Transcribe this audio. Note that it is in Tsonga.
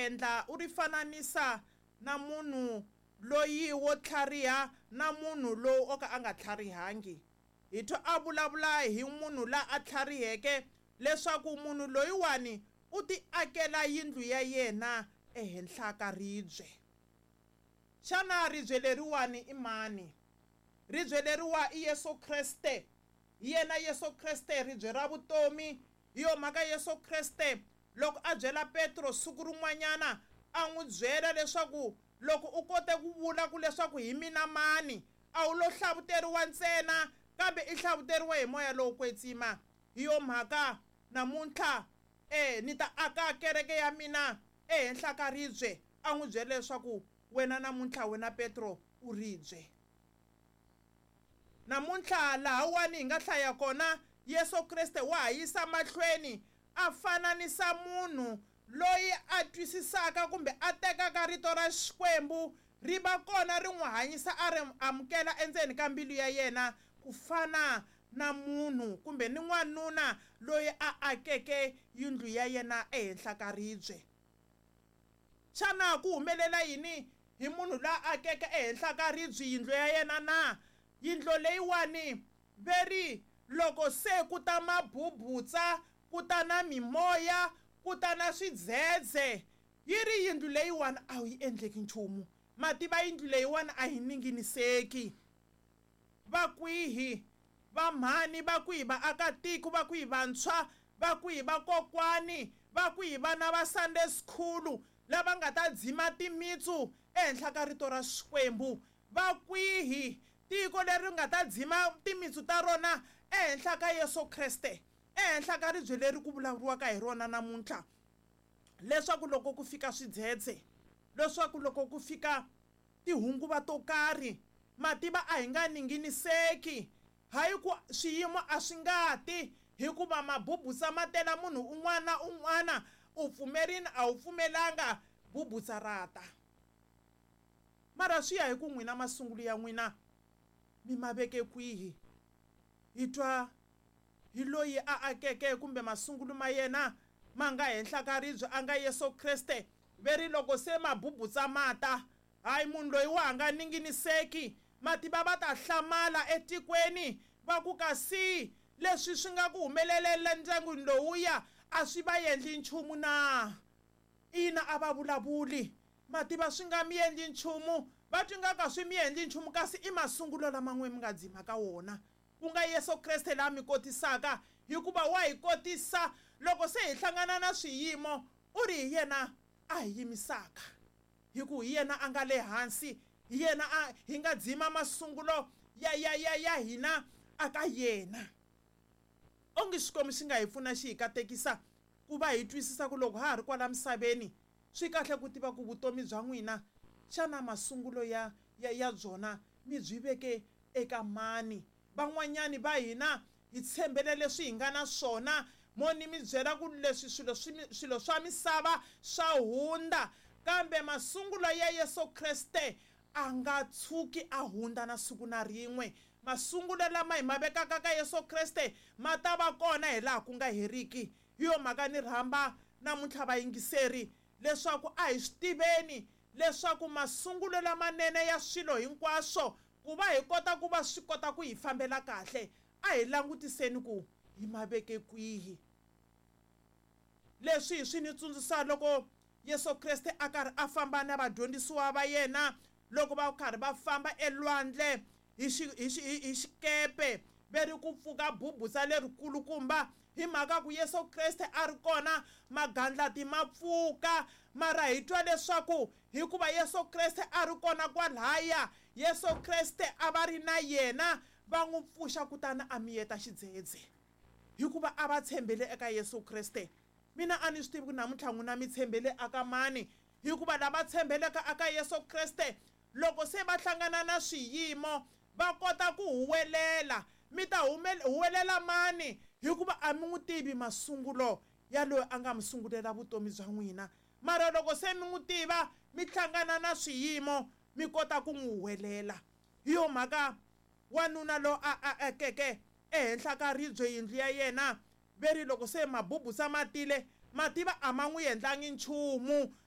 endla u ri fananisa na munhu loyi wo tlhariha na munhu loyi o ka a nga tlharihangi. Hi twa a vulavula hi munhu la a tlhariheke leswaku munhu loyiwani u ti akela yindlu ya yena ehenhla ka ribye. Xana ribye leriwani i mani? Ribye leriwa i Yesu Kreste. Hi yena Yesu Kreste ribye ra vutomi. Hi yo mhaka Yesu Kreste loko a byela Petro siku rin'wanyana a n'wi byela leswaku loko u kote ku vula ku leswaku hi mina mani, a wu lo hlavuteriwa ntsena kambe i hlavuteriwa hi moya lowo kwetsima. Hi yo mhaka namuntlha ni ta aka kereke ya mina ehenhla ka ribye. A n'wi byela leswaku wena namuntlha wena Petro u ribye. Namuntlha lahawani hi nga hlaya kona Yesu Kreste wa ha yisa mahlweni a fananisa munhu loyi a twisisaka kumbe a tekaka rito ra Xikwembu ri va kona ri n'wi hanyisa a ri amukela endzeni ka mbilu ya yena, ku fana na munhu kumbe ni n'wanuna loyi a akeke yindlu ya yena ehenhla ka ribye. Xana ku humelela yini hi munhu la akeke ehenhla ka ribye yindlu ya yena na? Yindlu leyiwani veri loko se ku ta mabubutsa, ku ta na mimoya, ku ta na swidzedze, yi ri yindlu leyiwani a yi endleki nchumu. Mativa yindlu leyiwani a yi ninginiseki. Vakwihi vamhani, vakwihi vaakatiko, vakwihi vantshwa, vakwihi vakokwani, vakwihi vana va Sunday school lava nga ta dzima timitsu ehenhla ka rito ra Xikwembu, vakwihi tiko leri nga ta dzima timitsu ta rona ehenhla ka Yesu Kreste, ehenhla ka ribye leri ku vulavuriwaka hi rona namuntlha, leswaku loko ku fika swidzedze, leswaku loko ku fika tihunguva to karhi, mativa a hi nga ninginiseki. Hayi ku swiyimo a swi nga ti hikuva mabubutsa ma tela munhu un'wana na un'wana, u pfumerini a wu pfumelanga bubutsa rata. Mara swi ya hi ku n'wina masungulo ya n'wina mi ma veke kwihi. Hi twa hi loyi a akeke kumbe masungulo ma yena ma nga henhla ka ribye a nga Yesu Kreste, veri loko se mabubutsa mata, hayi munhu loyi wa nga ninginiseki. Mativa va ta hlamala etikweni va ku kasi leswi swi nga ku humelelela ndyangwini lowuya a swi va endli nchumu na? Ina a va vulavuli, mativa swi nga mi endli nchumu, va twi nga ka swi mi endli nchumu, kasi i masungulo lama n'we mi nga dzima ka wona, ku nga Yesu Kreste la mi kotisaka, hikuva wa hi kotisa loko se hi hlangana na swiyimo u ri hi yena a hi yimisaka, hikuva hi yena a nga le hansi, hi yena hi nga dzima masungulo ya hina aka yena. Onge Xikwembu xi nga hi pfuna xi hi katekisa ku va hi twisisa ku loko ha ha ri kwala misaveni swi kahle ku tiva ku vutomi bya n'wina xana masungulo ya byona mi byi veke eka mani. Van'wanyani va hina hi tshembele leswi hi nga na swona, mo ni mi byela ku leswi swilo swa misava swa hunda, kambe masungulo ya Yesu Kreste a nga tshuki a hunda na siku na rin'we. Masungulo lama hi ma vekaka ka Yesu Kreste ma ta va kona hi laha ku nga heriki. Hi yo mhaka ni rhamba namuntlha vayingiseri leswaku a hi swi tiveni leswaku masungulo lamanene ya swilo hinkwaswo ku va hi kota ku va swi kota ku hi fambela kahle, a hi langutiseni ku hi ma veke kwihi. Leswi hi swi ni tsundzuxa loko Yesu Kreste a karhi a famba na vadyondzisiwa va yena, loko va karhi va famba elwandle hi xikepe, veri ku pfuka bubutsa lerikulukumba, hi mhaka ku Yesu Kreste a ri kona magandlati ma pfuka. Mara hi twa leswaku hikuva Yesu Kreste a ri kona kwalaya, Yesu Kreste a va ri na yena, va n'wi pfuxa kutani a miyeta xidzedze, hikuva a va tshembele eka Yesu Kreste. Mina a ni swi tivi ku namuntlha n'wina mi tshembele aka mani, hikuva lava tshembeleka aka Yesu Kreste loko se va hlangana na swiyimo va kota ku huwelela. Mi ta huwelela mani? Hikuva a mi n'wi tivi masungulo ya loyi a nga mi sungulela vutomi bya n'wina. Mara loko se mi n'wi tiva mi hlangana na swiyimo mi kota ku n'wi huwelela. Hi yo mhaka wanuna lo a akeke ehenhla ka ribye yindlu ya yena, veri loko se mabubutsa matile, mativa a ma n'wi endlangi nchumu.